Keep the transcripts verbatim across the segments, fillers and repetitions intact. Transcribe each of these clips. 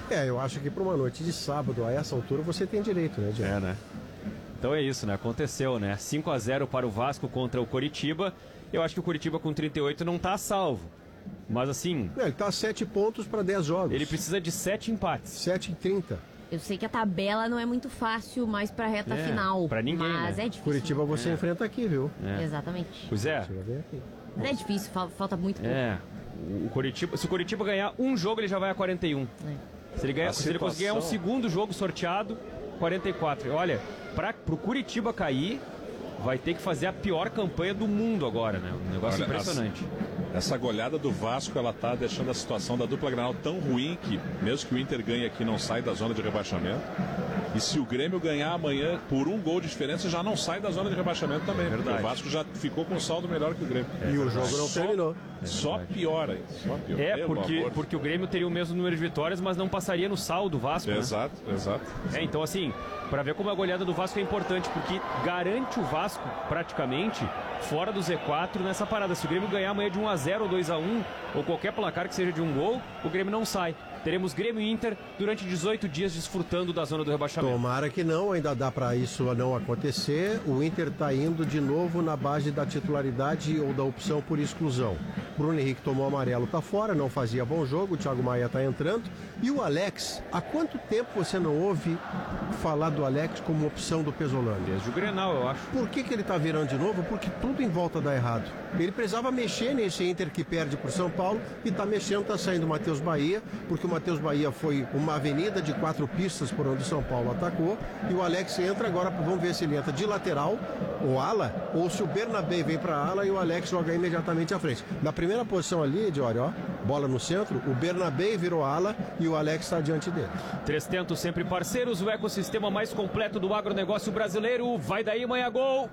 É, eu acho que para uma noite de sábado, a essa altura, você tem direito, né, Diego? É, né? Então é isso, né? Aconteceu, né? cinco a zero para o Vasco contra o Coritiba. Eu acho que o Coritiba com trinta e oito não tá salvo. Mas assim... É, ele tá a sete pontos para dez jogos. Ele precisa de sete empates. sete em trinta. Eu sei que a tabela não é muito fácil mais pra reta É, final. pra ninguém, mas né? é difícil. Curitiba você É. enfrenta aqui, viu? É. Exatamente. Pois é. Você vai ver aqui. Mas é difícil, fal- falta muito pouco. É. O Coritiba, se o Coritiba ganhar um jogo, ele já vai a quarenta e um. É. Se ele, ganhar, A se ele conseguir ganhar um situação- segundo jogo sorteado, quarenta e quatro. E olha, para pro Curitiba cair, vai ter que fazer a pior campanha do mundo agora, né? Um negócio Olha, impressionante. as- essa goleada do Vasco, ela tá deixando a situação da dupla Grenal tão ruim que, mesmo que o Inter ganhe aqui, não sai da zona de rebaixamento. E se o Grêmio ganhar amanhã por um gol de diferença, já não sai da zona de rebaixamento também. Verdade. Porque o Vasco já ficou com um saldo melhor que o Grêmio. E o jogo não Só- terminou. Só piora, só piora. É, Pelo porque, amor de porque o Grêmio teria o mesmo número de vitórias, mas não passaria no saldo do Vasco, né? Exato, exato. É, então assim, pra ver como a goleada do Vasco é importante, porque garante o Vasco, praticamente, fora do Z quatro nessa parada. Se o Grêmio ganhar amanhã de um a zero ou dois a um, ou qualquer placar que seja de um gol, o Grêmio não sai. Teremos Grêmio e Inter durante dezoito dias desfrutando da zona do rebaixamento. Tomara que não, ainda dá para isso não acontecer. O Inter está indo de novo na base da titularidade ou da opção por exclusão. Bruno Henrique tomou amarelo, tá fora, não fazia bom jogo. O Thiago Maia tá entrando. E o Alex, há quanto tempo você não ouve falar do Alex como opção do Pesolano? Desde o Grenal, eu acho. Por que, que ele tá virando de novo? Porque tudo em volta dá errado. Ele precisava mexer nesse Inter que perde por São Paulo e tá mexendo, tá saindo o Matheus Bahia, porque o Matheus Bahia foi uma avenida de quatro pistas por onde o São Paulo atacou, e o Alex entra agora, vamos ver se ele entra de lateral ou ala, ou se o Bernabé vem para ala e o Alex joga imediatamente à frente. Na primeira posição ali, Diori, ó, bola no centro, o Bernabé virou ala e o Alex está diante dele. Três tentos sempre parceiros, o ecossistema mais completo do agronegócio brasileiro. Vai daí, manhã gol!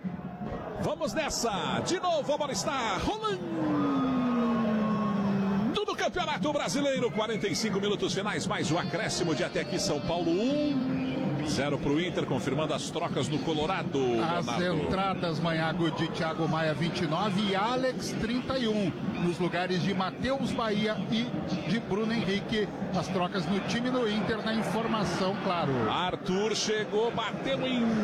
Vamos nessa! De novo a bola está rolando no Campeonato Brasileiro. quarenta e cinco minutos finais, mais o acréscimo de até aqui São Paulo um. Zero para o Inter, confirmando as trocas no Colorado. As Leonardo. entradas, Manhago, de Thiago Maia, vinte e nove, e Alex, trinta e um. Nos lugares de Matheus Bahia e de Bruno Henrique. As trocas no time do Inter, na informação, claro. Arthur chegou, batendo em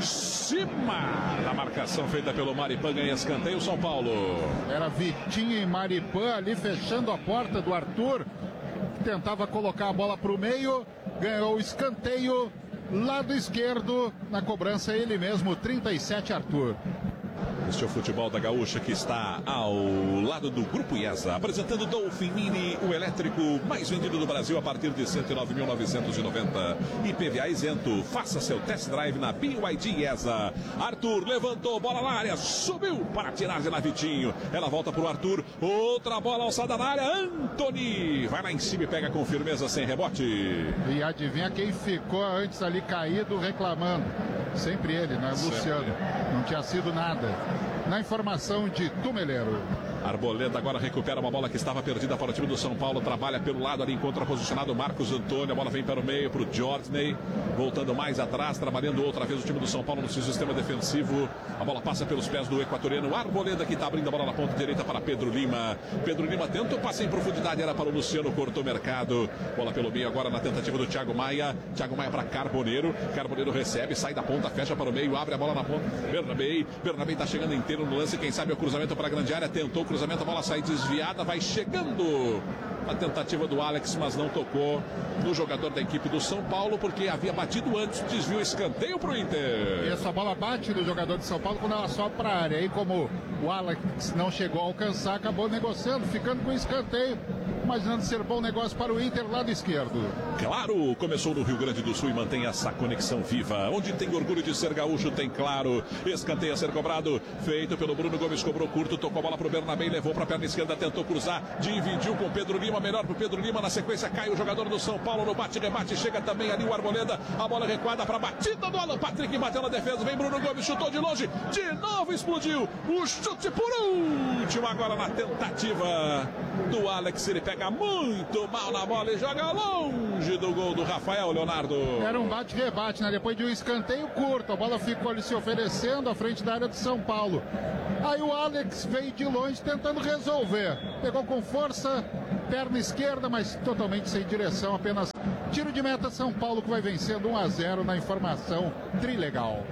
cima da marcação feita pelo Maripan, ganha escanteio São Paulo. Era Vitinho e Maripan ali fechando a porta do Arthur. Tentava colocar a bola para o meio, ganhou o escanteio. Lado esquerdo, na cobrança ele mesmo, trinta e sete, Arthur. Este é o futebol da Gaúcha, que está ao lado do Grupo IESA, apresentando Dolphin Mini, o elétrico mais vendido do Brasil a partir de cento e nove mil novecentos e noventa. I P V A isento. Faça seu test drive na B Y D IESA. Arthur levantou, bola na área, subiu para a tiragem na Vitinho. Ela volta para o Arthur, outra bola alçada na área, Antony vai lá em cima e pega com firmeza, sem rebote. E adivinha quem ficou antes ali caído reclamando? Sempre ele, né? Sempre. Luciano. Não tinha sido nada. Na informação de Tumeleiro. Arboleda agora recupera uma bola que estava perdida para o time do São Paulo, trabalha pelo lado ali, encontra posicionado Marcos Antônio, a bola vem para o meio, para o Jordan, voltando mais atrás, trabalhando outra vez o time do São Paulo no seu sistema defensivo, a bola passa pelos pés do equatoriano, Arboleda que está abrindo a bola na ponta direita para Pedro Lima, Pedro Lima tenta o passe em profundidade, era para o Luciano, cortou o mercado, bola pelo meio agora na tentativa do Thiago Maia, Thiago Maia para Carboneiro, Carboneiro recebe, sai da ponta, fecha para o meio, abre a bola na ponta, Bernabé, Bernabé está chegando inteiro no lance, quem sabe o cruzamento para a grande área, tentou o cruzamento, a bola sai desviada, vai chegando a tentativa do Alex, mas não tocou no jogador da equipe do São Paulo, porque havia batido antes, desviou escanteio para o Inter. E essa bola bate no jogador de São Paulo quando ela sobe para a área. Aí como o Alex não chegou a alcançar, acabou negociando, ficando com escanteio. Imaginando ser bom negócio para o Inter, lado esquerdo. Claro, começou no Rio Grande do Sul e mantém essa conexão viva. Onde tem orgulho de ser gaúcho, tem Claro. Escanteio a ser cobrado, feito pelo Bruno Gomes, cobrou curto, tocou a bola para o Bernabé, levou para a perna esquerda, tentou cruzar, dividiu com o Pedro Lima, melhor para o Pedro Lima, na sequência cai o jogador do São Paulo no bate-rebate, chega também ali o Arboleda, a bola recuada para a batida do Alan Patrick, bateu na defesa, vem Bruno Gomes, chutou de longe, de novo explodiu, o chute por último, agora na tentativa do Alex, ele pega pega muito mal na bola e joga longe do gol do Rafael, Leonardo. Era um bate-rebate, né? Depois de um escanteio curto, a bola ficou ali se oferecendo à frente da área do São Paulo. Aí o Alex veio de longe tentando resolver. Pegou com força, perna esquerda, mas totalmente sem direção, apenas tiro de meta. São Paulo que vai vencendo um a zero na informação trilegal.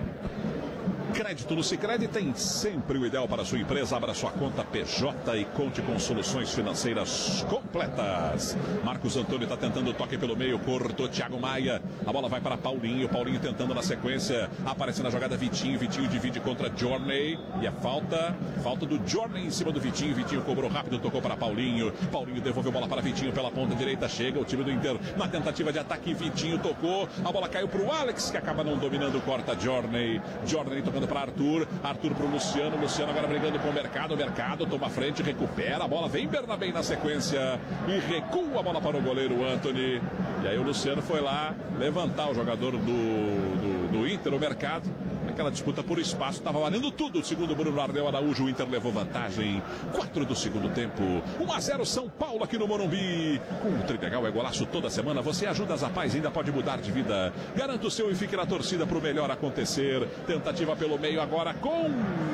Crédito no Sicredi tem sempre o ideal para a sua empresa. Abra sua conta P J e conte com soluções financeiras completas. Marcos Antônio está tentando o toque pelo meio, cortou Thiago Maia. A bola vai para Paulinho, Paulinho tentando na sequência. Aparece na jogada Vitinho, Vitinho divide contra Journey. E é falta, falta do Journey em cima do Vitinho. Vitinho cobrou rápido, tocou para Paulinho. Paulinho devolveu a bola para Vitinho pela ponta direita. Chega o time do Inter na tentativa de ataque. Vitinho tocou, a bola caiu para o Alex, que acaba não dominando, corta Journey. Journey tocando para Arthur, Arthur para o Luciano, Luciano agora brigando com o Mercado, Mercado toma a frente, recupera a bola, vem Bernabé na sequência e recua a bola para o goleiro Antony. E aí o Luciano foi lá levantar o jogador do, do, do Inter, o Mercado. Aquela disputa por espaço, estava valendo tudo. Segundo Bruno Ardeu Araújo, o Inter levou vantagem. quatro do segundo tempo. um a zero São Paulo aqui no Morumbi. Com o Trilegal é golaço toda semana. Você ajuda as Apais, ainda pode mudar de vida. Garanta o seu e fique na torcida para o melhor acontecer. Tentativa pelo meio agora com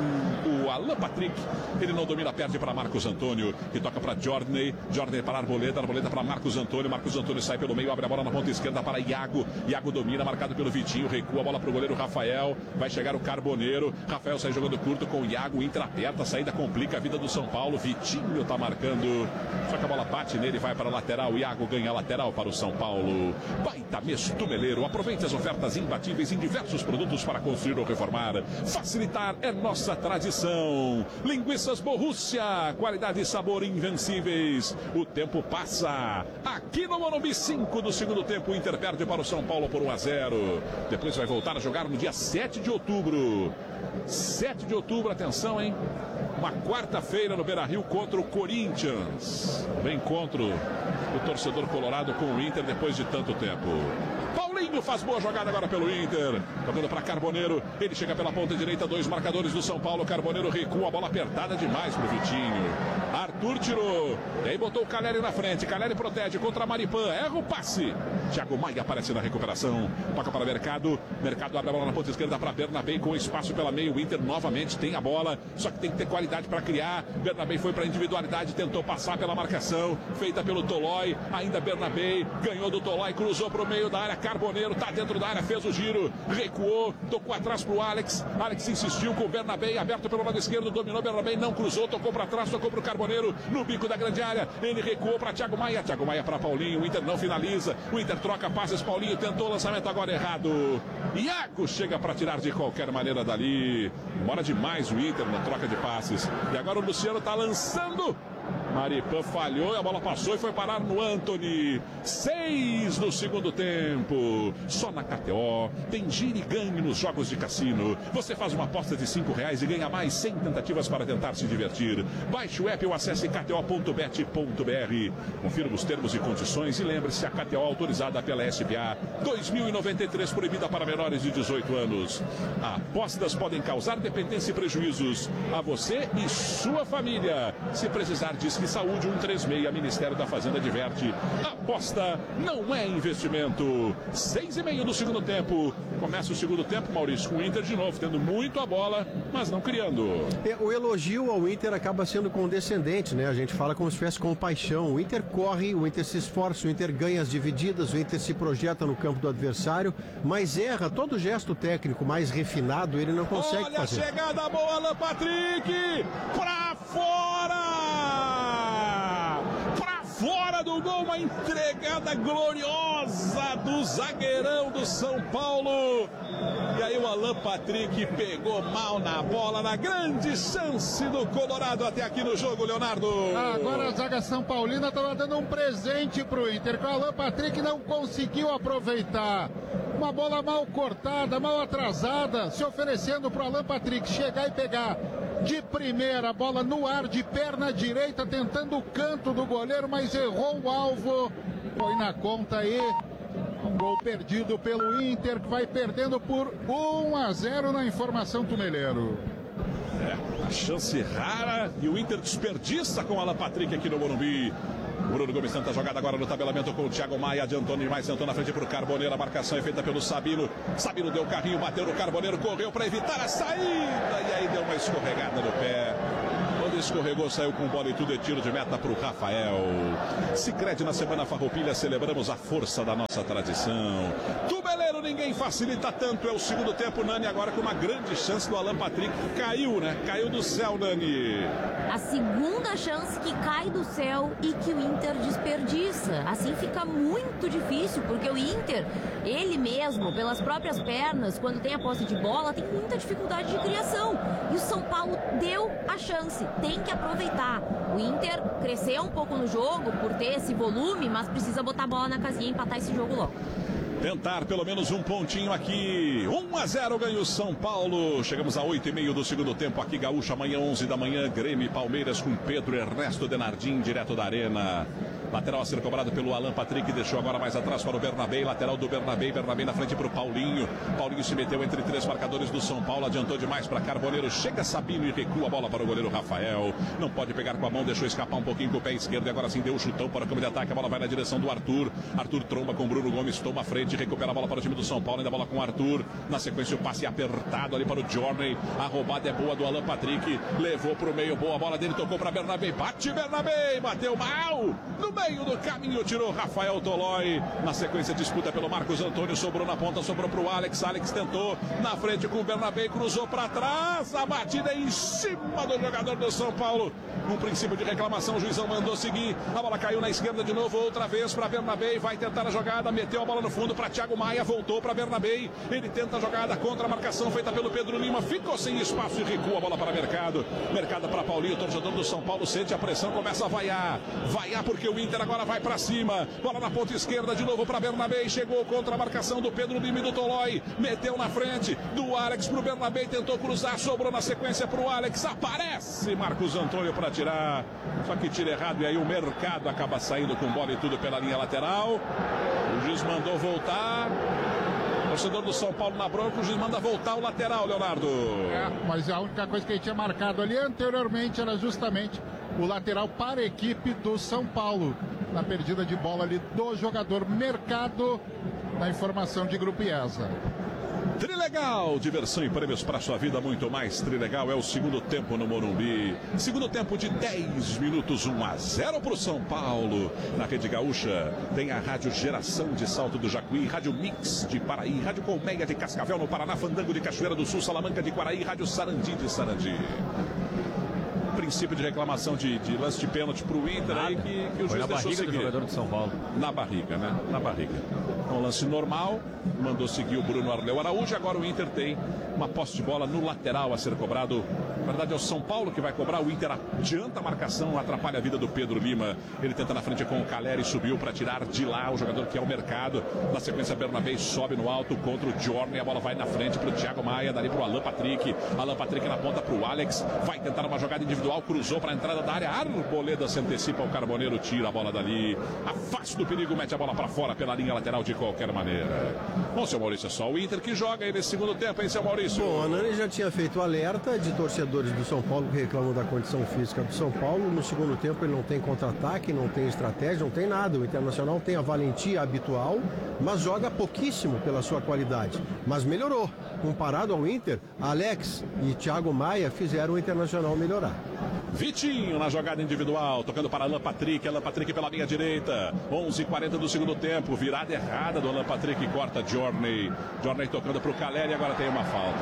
o Alan Patrick. Ele não domina, perde para Marcos Antônio, que toca para Journey. Journey para Arboleda, Arboleda para Marcos Antônio. Marcos Antônio sai pelo meio, abre a bola na ponta esquerda para Iago. Iago domina, marcado pelo Vitinho, recua a bola para o goleiro Rafael. Vai chegar o Carboneiro. Rafael sai jogando curto com o Iago. Inter aperta, a saída complica a vida do São Paulo. Vitinho tá marcando. Só que a bola bate nele, vai para a lateral. Iago ganha a lateral para o São Paulo. Baita Mês Tumeleiro. Aproveite as ofertas imbatíveis em diversos produtos para construir ou reformar. Facilitar é nossa tradição. Linguiças Borrússia. Qualidade e sabor invencíveis. O tempo passa. Aqui no Morumbi, cinco do segundo tempo. O Inter perde para o São Paulo por um a zero. Depois vai voltar a jogar no dia sete de outubro. sete de outubro, atenção, hein? Uma quarta-feira no Beira-Rio contra o Corinthians. Reencontro do torcedor colorado com o Inter depois de tanto tempo. Paulinho faz boa jogada agora pelo Inter. Tocando para Carboneiro. Ele chega pela ponta direita, dois marcadores do São Paulo. Carboneiro recua, a bola apertada demais pro Vitinho. Arthur tirou. E aí botou o Caleri na frente. Caleri protege contra Maripan. Erra o passe. Thiago Maia aparece na recuperação. Toca para Mercado. Mercado abre a bola na ponta esquerda para Bernabé com espaço pela meio. O Inter novamente tem a bola. Só que tem que ter qualidade para criar. Bernabé foi para individualidade. Tentou passar pela marcação. Feita pelo Tolói. Ainda Bernabé. Ganhou do Tolói. Cruzou para o meio da área. Carboneiro tá dentro da área. Fez o giro. Recuou. Tocou atrás para o Alex. Alex insistiu com o Bernabé. Aberto pelo lado esquerdo. Dominou Bernabé. Não cruzou. Tocou para trás. Tocou para o Carboneiro. No bico da grande área. Ele recuou para Thiago Maia. Thiago Maia para Paulinho. O Inter não finaliza. O Inter troca passes. Paulinho tentou o lançamento agora errado. Iago chega para tirar de qualquer maneira dali. Demora demais o Inter na troca de passes. E agora o Luciano está lançando. Maripan falhou, a bola passou e foi parar no Antony. Seis no segundo tempo. Só na K T O tem gire e ganhe nos jogos de cassino. Você faz uma aposta de cinco reais e ganha mais cem tentativas para tentar se divertir. Baixe o app ou acesse k t o ponto bet ponto b r. Confira os termos e condições e lembre-se, a K T O autorizada pela S B A dois mil e noventa e três, proibida para menores de dezoito anos. Apostas podem causar dependência e prejuízos a você e sua família. Se precisar, Disque Saúde um três seis, Ministério da Fazenda adverte. Aposta não é investimento. Seis e meio do segundo tempo. Começa o segundo tempo, Maurício, com o Inter de novo, tendo muito a bola, mas não criando. É, o elogio ao Inter acaba sendo condescendente, né? A gente fala como se tivesse compaixão. O Inter corre, o Inter se esforça, o Inter ganha as divididas, o Inter se projeta no campo do adversário, mas erra todo gesto técnico mais refinado, ele não consegue Olha fazer. Olha a chegada boa, Alan Patrick! Pra fora! Pra fora do gol, uma entregada gloriosa do zagueirão do São Paulo. E aí o Alan Patrick pegou mal na bola, na grande chance do Colorado até aqui no jogo, Leonardo. Agora a zaga São Paulina estava dando um presente pro Inter, que o Alan Patrick não conseguiu aproveitar. Uma bola mal cortada, mal atrasada, se oferecendo pro Alan Patrick chegar e pegar de primeira, bola no ar, de perna direita, tentando o canto do goleiro, mas errou o alvo. Foi na conta aí. Um gol perdido pelo Inter, que vai perdendo por um a zero na informação Tumeleiro. É, a chance rara e o Inter desperdiça com o Alan Patrick aqui no Morumbi. Bruno Gomes tenta a jogada agora no tabelamento com o Thiago Maia. Adiantou demais, sentou na frente para o Carboneiro. A marcação é feita pelo Sabino. Sabino deu o carrinho, bateu no Carboneiro, correu para evitar a saída. E aí deu uma escorregada no pé. Quando escorregou, saiu com bola e tudo, é tiro de meta para o Rafael. Sicredi na Semana Farroupilha, celebramos a força da nossa tradição. Tubeleiro, ninguém facilita tanto. É o segundo tempo, Nani agora com uma grande chance do Alan Patrick, que caiu, né? Caiu do céu, Nani. A segunda chance que cai do céu e que o Inter desperdiça. Assim fica muito difícil, porque o Inter, ele mesmo, pelas próprias pernas, quando tem a posse de bola, tem muita dificuldade de criação. E o São Paulo deu a chance. Tem que aproveitar. O Inter cresceu um pouco no jogo por ter esse volume, mas precisa botar a bola na casinha e empatar esse jogo logo. Tentar pelo menos um pontinho aqui. um a zero ganha o São Paulo. Chegamos a oito e meio do segundo tempo aqui, Gaúcha. Amanhã, onze da manhã, Grêmio e Palmeiras com Pedro Ernesto Denardim, direto da Arena. Lateral a ser cobrado pelo Alan Patrick, deixou agora mais atrás para o Bernabé, lateral do Bernabé, Bernabé na frente para o Paulinho. Paulinho se meteu entre três marcadores do São Paulo, adiantou demais para Carboneiro, chega Sabino e recua a bola para o goleiro Rafael. Não pode pegar com a mão, deixou escapar um pouquinho com o pé esquerdo e agora sim deu o chutão para o campo de ataque. A bola vai na direção do Arthur. Arthur tromba com Bruno Gomes, toma a frente, recupera a bola para o time do São Paulo, ainda a bola com o Arthur. Na sequência o passe apertado ali para o Journey. A roubada é boa do Alan Patrick, levou para o meio, boa bola dele, tocou para Bernabé, bate Bernabé, bateu mal no meio do caminho. Tirou Rafael Tolói. Na sequência, disputa pelo Marcos Antônio. Sobrou na ponta, sobrou para o Alex. Alex tentou na frente com o Bernabé, cruzou para trás. A batida em cima do jogador do São Paulo. Um princípio de reclamação, o juizão mandou seguir. A bola caiu na esquerda de novo, outra vez para Bernabé. Vai tentar a jogada, meteu a bola no fundo para Thiago Maia. Voltou para Bernabé. Ele tenta a jogada contra a marcação feita pelo Pedro Lima. Ficou sem espaço e recua a bola para Mercado. Mercado para Paulinho, torcedor do São Paulo. Sente a pressão, começa a vaiar. Vaiar porque o Inter agora vai para cima, bola na ponta esquerda de novo para Bernabé, chegou contra a marcação do Pedro Lima e do Tolói, meteu na frente do Alex pro Bernabé, tentou cruzar, sobrou na sequência pro Alex, aparece Marcos Antônio para tirar, só que tira errado e aí o Mercado acaba saindo com bola e tudo pela linha lateral. O juiz mandou voltar. Torcedor do São Paulo na bronca, o juiz manda voltar o lateral, Leonardo. É, mas a única coisa que ele tinha marcado ali anteriormente era justamente o lateral para a equipe do São Paulo. Na perdida de bola ali do jogador Mercado, na informação de Grupo IESA. Trilegal, diversão e prêmios para sua vida, muito mais. Trilegal é o segundo tempo no Morumbi. Segundo tempo de dez minutos, um a zero para o São Paulo. Na Rede Gaúcha tem a Rádio Geração de Salto do Jacuí, Rádio Mix de Paraí, Rádio Colmeia de Cascavel no Paraná, Fandango de Cachoeira do Sul, Salamanca de Quaraí, Rádio Sarandi de Sarandi. Princípio de reclamação de, de lance de pênalti para o Inter aí que, que o Foi juiz na deixou barriga seguir. do jogador do São Paulo. Na barriga, né? Na barriga. Um lance normal, mandou seguir o Bruno Arleu Araújo. Agora o Inter tem uma posse de bola no lateral a ser cobrado. Na verdade é o São Paulo que vai cobrar. O Inter adianta a marcação, atrapalha a vida do Pedro Lima. Ele tenta na frente com o Caleri, subiu para tirar de lá o jogador que é o Mercado. Na sequência, Bernabé sobe no alto contra o Journey. A bola vai na frente para o Thiago Maia, dali para o Alan Patrick. Alan Patrick na ponta para o Alex. Vai tentar uma jogada individual, cruzou para a entrada da área. Arboleda se antecipa, o Carboneiro tira a bola dali. Afasta o perigo, mete a bola para fora pela linha lateral de qualquer maneira. Bom, seu Maurício, é só o Inter que joga aí nesse segundo tempo, hein, seu Maurício? Bom, a Nani já tinha feito alerta de torcedores do São Paulo que reclamam da condição física do São Paulo. No segundo tempo ele não tem contra-ataque, não tem estratégia, não tem nada. O Internacional tem a valentia habitual, mas joga pouquíssimo pela sua qualidade. Mas melhorou. Comparado ao Inter, Alex e Thiago Maia fizeram o Internacional melhorar. Vitinho na jogada individual, tocando para Alan Patrick, Alan Patrick pela linha direita, onze e quarenta do segundo tempo, virada errada do Alan Patrick, corta Journey, Journey tocando para o Caleri, agora tem uma falta.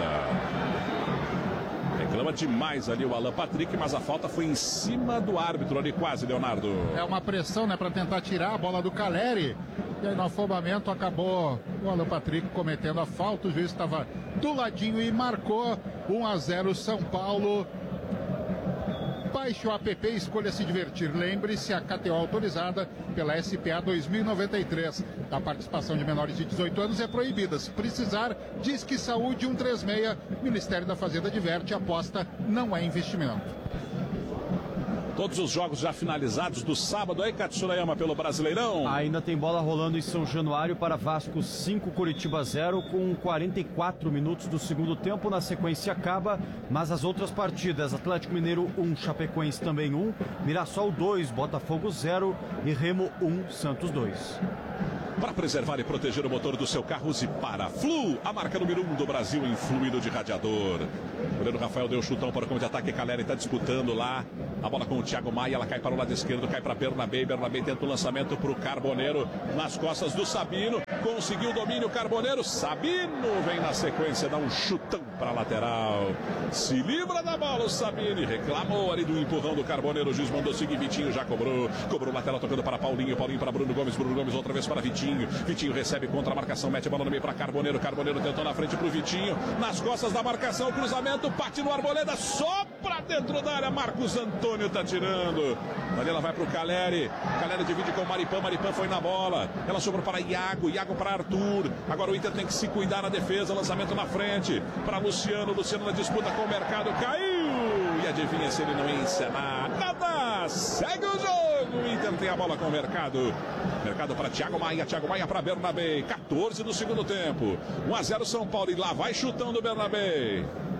Reclama demais ali o Alan Patrick, mas a falta foi em cima do árbitro ali quase, Leonardo. É uma pressão, né, para tentar tirar a bola do Caleri. E aí no afobamento acabou o Alan Patrick cometendo a falta, o juiz estava do ladinho e marcou. Um a zero São Paulo. Baixe o app, escolha se divertir. Lembre-se, a K T O autorizada pela S P A dois mil e noventa e três. A participação de menores de dezoito anos é proibida. Se precisar, Disque Saúde um três seis. Ministério da Fazenda diverte, aposta não é investimento. Todos os jogos já finalizados do sábado aí, Katsurayama, pelo Brasileirão. Ainda tem bola rolando em São Januário para Vasco cinco, Curitiba zero, com quarenta e quatro minutos do segundo tempo. Na sequência acaba, mas as outras partidas: Atlético Mineiro um, Chapecoense também um, Mirassol dois, Botafogo zero e Remo um, Santos dois. Para preservar e proteger o motor do seu carro, use para Flu, a marca número um do Brasil em fluido de radiador. O goleiro Rafael deu chutão para o campo de ataque. Caleri está disputando lá. A bola com o Thiago Maia, ela cai para o lado esquerdo, cai para Bernabé. Bernabé tenta o lançamento para o Carboneiro nas costas do Sabino. Conseguiu o domínio, Carboneiro. Sabino vem na sequência, dá um chutão para a lateral. Se livra da bola o Sabino e reclamou ali do empurrão do Carboneiro. O juiz mandou seguir, Vitinho já cobrou. Cobrou o lateral tocando para Paulinho. Paulinho para Bruno Gomes. Bruno Gomes outra vez para Vitinho. Vitinho recebe contra a marcação, mete a bola no meio para Carboneiro. Carboneiro tentou na frente para o Vitinho. Nas costas da marcação, cruzamento, bate no Arboleda, só para dentro da área. Marcos Antônio tá tirando. Ali ela vai para o Caleri. Caleri divide com o Maripã. Maripã foi na bola. Ela sobrou para Iago. Iago para Arthur. Agora o Inter tem que se cuidar na defesa. Lançamento na frente para Luciano. Luciano na disputa com o Mercado. Caiu. E adivinha se ele não ia encenar. Nada. Segue o jogo. O Inter tem a bola com o Mercado. Mercado para Thiago Maia. Thiago Maia para Bernabé. quatorze do segundo tempo. um a zero São Paulo. E lá vai chutando o Bernabé.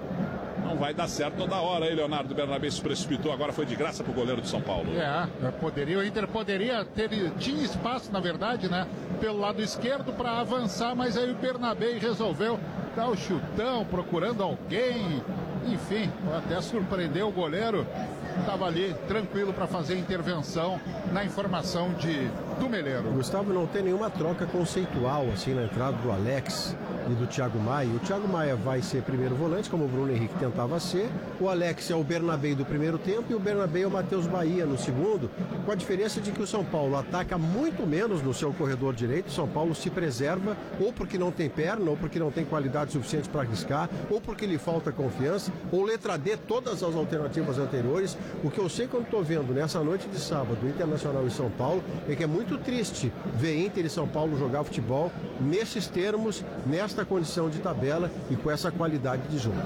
Não vai dar certo toda hora aí, Leonardo. Bernabé se precipitou, agora foi de graça pro goleiro de São Paulo. É, poderia, o Inter poderia ter, tinha espaço, na verdade, né, pelo lado esquerdo para avançar, mas aí o Bernabé resolveu dar o chutão, procurando alguém, enfim, até surpreendeu o goleiro. Estava ali tranquilo para fazer a intervenção na informação de do Meleiro. Gustavo, não tem nenhuma troca conceitual assim na entrada do Alex e do Thiago Maia. O Thiago Maia vai ser primeiro volante, como o Bruno Henrique tentava ser. O Alex é o Bernabé do primeiro tempo e o Bernabé é o Matheus Bahia no segundo, com a diferença de que o São Paulo ataca muito menos no seu corredor direito. O São Paulo se preserva, ou porque não tem perna, ou porque não tem qualidade suficiente para arriscar, ou porque lhe falta confiança, ou letra D, todas as alternativas anteriores. O que eu sei quando estou vendo nessa noite de sábado, Internacional e São Paulo, é que é muito triste ver Inter e São Paulo jogar futebol nesses termos, nesta condição de tabela e com essa qualidade de jogo.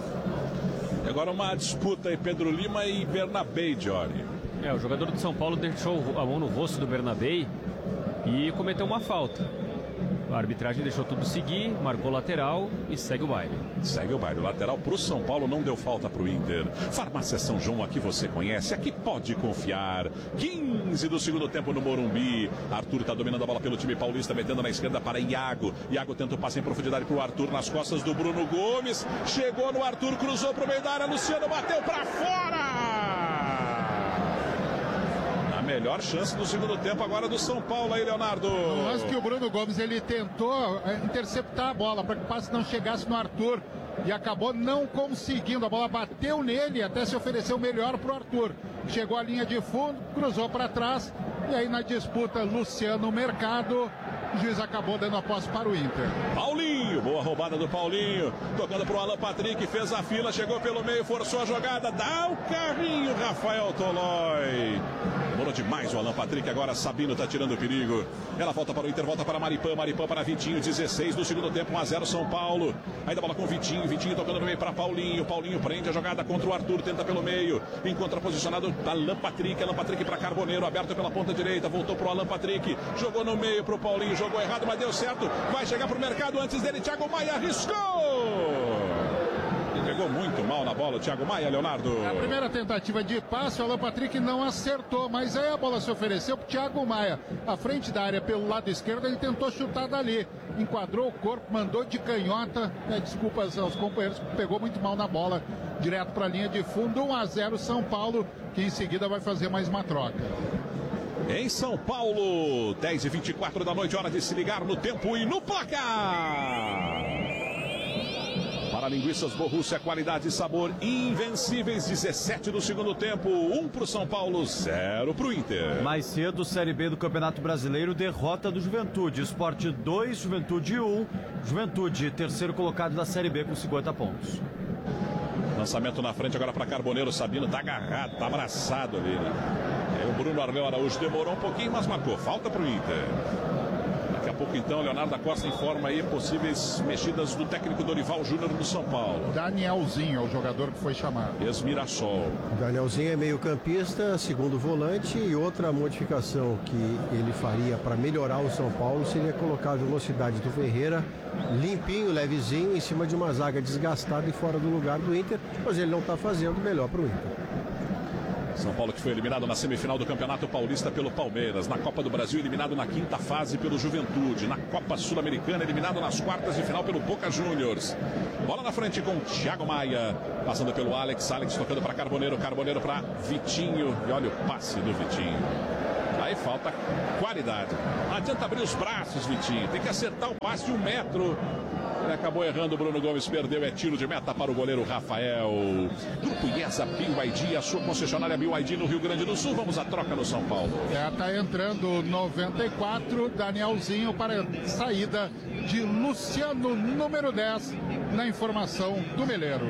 Agora uma disputa aí, Pedro Lima e Bernabé, Johnny. É, o jogador do São Paulo deixou a mão no rosto do Bernabé e cometeu uma falta. A arbitragem deixou tudo seguir, marcou lateral e segue o baile. Segue o baile. O lateral pro São Paulo, não deu falta pro Inter. Farmácia São João, aqui você conhece, aqui pode confiar. quinze do segundo tempo no Morumbi. Arthur tá dominando a bola pelo time paulista, metendo na esquerda para Iago. Iago tenta o passe em profundidade pro Arthur, nas costas do Bruno Gomes. Chegou no Arthur, cruzou pro meio da área, Luciano bateu pra fora! Melhor chance do segundo tempo agora do São Paulo aí, Leonardo. Mas que o Bruno Gomes, ele tentou interceptar a bola para que o passe não chegasse no Arthur e acabou não conseguindo. A bola bateu nele, até se ofereceu melhor para o Arthur. Chegou à linha de fundo, cruzou para trás e aí na disputa Luciano Mercado. O juiz acabou dando a posse para o Inter. Paulinho, boa roubada do Paulinho. Tocando para o Alan Patrick, fez a fila, chegou pelo meio, forçou a jogada. Dá o carrinho, Rafael Tolói. Demorou demais o Alan Patrick, agora Sabino está tirando o perigo. Ela volta para o Inter, volta para Maripã, Maripã para Vitinho, dezesseis do segundo tempo, um a zero São Paulo. Ainda bola com Vitinho, Vitinho tocando no meio para Paulinho. Paulinho prende a jogada contra o Arthur, tenta pelo meio. Encontra posicionado Alan Patrick, Alan Patrick para Carboneiro, aberto pela ponta direita, voltou para o Alan Patrick, jogou no meio para o Paulinho. Jogou errado, mas deu certo. Vai chegar pro mercado antes dele. Thiago Maia arriscou. Pegou muito mal na bola o Thiago Maia, Leonardo. A primeira tentativa de passe, o Alan Patrick não acertou, mas aí a bola se ofereceu pro Thiago Maia. À frente da área, pelo lado esquerdo, ele tentou chutar dali. Enquadrou o corpo, mandou de canhota. É, desculpas aos companheiros, pegou muito mal na bola. Direto para a linha de fundo. um a zero São Paulo, que em seguida vai fazer mais uma troca. Em São Paulo, dez e vinte e quatro da noite, hora de se ligar no tempo e no placar. Para Linguiças Borrússia, qualidade e sabor invencíveis, dezessete do segundo tempo, um para o São Paulo, zero para o Inter. Mais cedo, Série B do Campeonato Brasileiro, derrota do Juventude. Sport dois, Juventude um. Juventude, terceiro colocado da Série B com cinquenta pontos. Lançamento na frente agora para Carboneiro. Sabino tá agarrado, tá abraçado ali, né? Aí o Bruno Arleu Araújo demorou um pouquinho, mas marcou. Falta pro Inter. Daqui a pouco então, Leonardo da Costa informa aí possíveis mexidas do técnico Dorival Júnior do São Paulo. Danielzinho é o jogador que foi chamado. Ex-Mirassol. Danielzinho é meio campista, segundo volante, e outra modificação que ele faria para melhorar o São Paulo seria colocar a velocidade do Ferreira limpinho, levezinho, em cima de uma zaga desgastada e fora do lugar do Inter, mas ele não está fazendo melhor para o Inter. São Paulo que foi eliminado na semifinal do Campeonato Paulista pelo Palmeiras, na Copa do Brasil eliminado na quinta fase pelo Juventude, na Copa Sul-Americana eliminado nas quartas de final pelo Boca Juniors. Bola na frente com Thiago Maia, passando pelo Alex, Alex tocando para Carboneiro, Carboneiro para Vitinho, e olha o passe do Vitinho. Aí falta qualidade. Não adianta abrir os braços, Vitinho, tem que acertar o passe de um metro. Ele acabou errando, o Bruno Gomes perdeu, é tiro de meta para o goleiro Rafael. Grupo IESA B Y D, a sua concessionária B Y D no Rio Grande do Sul. Vamos à troca no São Paulo. É, tá entrando noventa e quatro, Danielzinho para saída de Luciano, número dez, na informação do Meleiro.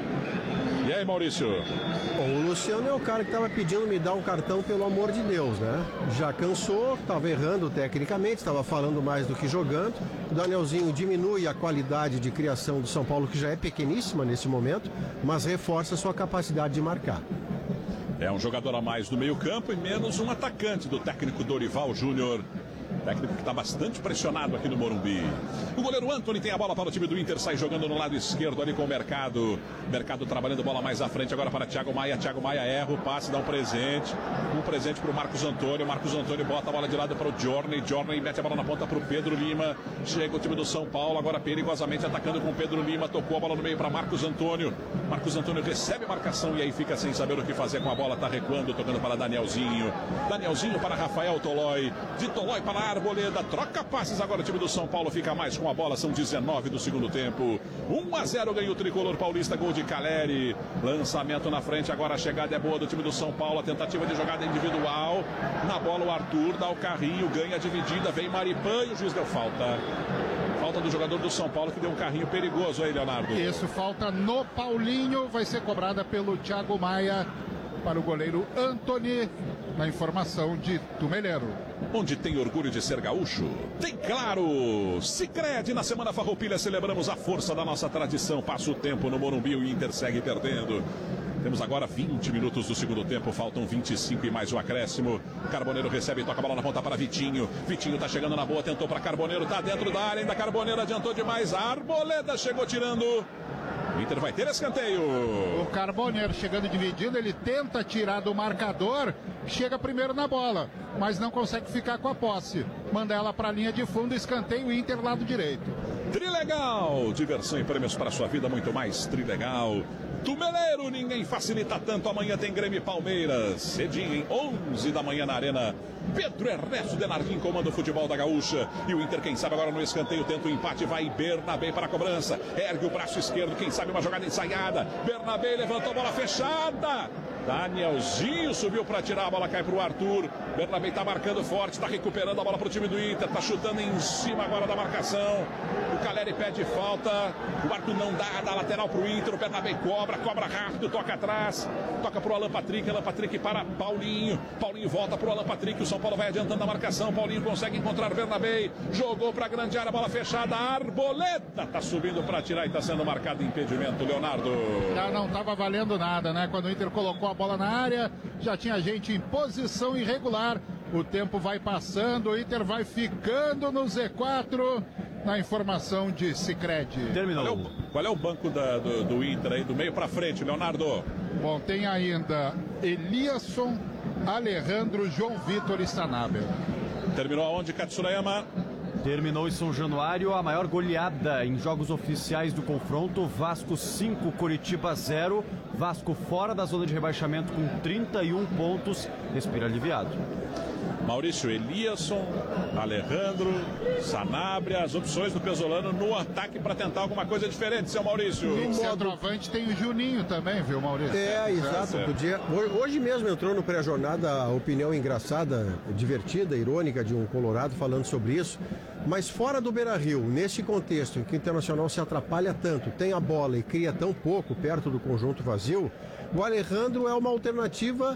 E aí, Maurício? Bom, o Luciano é o cara que estava pedindo me dar um cartão, pelo amor de Deus, né? Já cansou, estava errando tecnicamente, estava falando mais do que jogando. O Danielzinho diminui a qualidade de criação do São Paulo, que já é pequeníssima nesse momento, mas reforça a sua capacidade de marcar. É um jogador a mais no meio-campo e menos um atacante do técnico Dorival Júnior. Técnico que está bastante pressionado aqui no Morumbi. O goleiro Antony tem a bola para o time do Inter, sai jogando no lado esquerdo ali com o Mercado. Mercado trabalhando bola mais à frente agora para Thiago Maia. Thiago Maia erra o passe, dá um presente. Um presente para o Marcos Antônio. Marcos Antônio bota a bola de lado para o Journey. Journey mete a bola na ponta para o Pedro Lima. Chega o time do São Paulo, agora perigosamente atacando com o Pedro Lima. Tocou a bola no meio para Marcos Antônio. Marcos Antônio recebe a marcação e aí fica sem saber o que fazer com a bola. Está recuando, tocando para Danielzinho. Danielzinho para Rafael Tolói. De Tolói para Arboleda, troca passes agora o time do São Paulo, fica mais com a bola, são dezenove do segundo tempo. um a zero ganha o tricolor paulista, gol de Caleri. Lançamento na frente, agora a chegada é boa do time do São Paulo, a tentativa de jogada individual. Na bola o Arthur dá o carrinho, ganha a dividida, vem Maripan e o juiz deu falta. Falta do jogador do São Paulo que deu um carrinho perigoso aí, Leonardo. Isso, falta no Paulinho, vai ser cobrada pelo Thiago Maia para o goleiro Antony, na informação de Tumeleiro. Onde tem orgulho de ser gaúcho? Tem Claro! Sicredi, na Semana Farroupilha celebramos a força da nossa tradição. Passa o tempo no Morumbi, o Inter segue perdendo. Temos agora vinte minutos do segundo tempo, faltam vinte e cinco e mais o acréscimo. Carboneiro recebe e toca a bola na ponta para Vitinho. Vitinho tá chegando na boa, tentou para Carboneiro, tá dentro da área, ainda Carboneiro adiantou demais. A Arboleda chegou tirando. O Inter vai ter escanteio. O Carboneiro chegando dividindo, ele tenta tirar do marcador, chega primeiro na bola, mas não consegue ficar com a posse. Manda ela para a linha de fundo, escanteio, Inter lado direito. Trilegal, diversão e prêmios para sua vida, muito mais Trilegal. Tumeleiro, ninguém facilita tanto. Amanhã tem Grêmio e Palmeiras, cedinho, em onze da manhã na Arena. Pedro Ernesto Denardim comanda o futebol da Gaúcha. E o Inter, quem sabe agora no escanteio, tenta o empate, vai Bernabé para a cobrança. Ergue o braço esquerdo, quem sabe uma jogada ensaiada. Bernabé levantou a bola fechada. Danielzinho subiu para tirar, a bola cai para o Arthur. Bernabé está marcando forte, está recuperando a bola para o time do Inter, está chutando em cima agora da marcação. O Caleri pede falta, o Arthur não dá, dá lateral para o Inter. O Bernabé cobra, cobra rápido, toca atrás, toca para o Alan Patrick, Alan Patrick para Paulinho. Paulinho volta para o Alan Patrick, o São Paulo vai adiantando a marcação. Paulinho consegue encontrar Bernabé, jogou para a grande área, bola fechada. Arboleda está subindo para tirar e está sendo marcado impedimento, Leonardo. Já não estava valendo nada, né? Quando o Inter colocou a bola na área, já tinha gente em posição irregular. O tempo vai passando, o Inter vai ficando no Z quatro, na informação de Sicredi. Terminou. Qual é o, qual é o banco da, do, do Inter aí, do meio para frente, Leonardo? Bom, tem ainda Eliasson, Alejandro, João Vitor e Sanabria. Terminou aonde, Katsurayama? Terminou em São Januário a maior goleada em jogos oficiais do confronto. Vasco cinco, Coritiba zero. Vasco fora da zona de rebaixamento com trinta e um pontos. Respira aliviado. Maurício, Eliasson, Alejandro, Sanabria, as opções do Pesolano no ataque para tentar alguma coisa diferente, seu Maurício. No centroavante tem o Juninho também, viu, Maurício? É, exato. É, Podia... Hoje mesmo entrou no pré-jornada a opinião engraçada, divertida, irônica de um colorado falando sobre isso. Mas fora do Beira-Rio, nesse contexto em que o Internacional se atrapalha tanto, tem a bola e cria tão pouco perto do conjunto vazio, o Alejandro é uma alternativa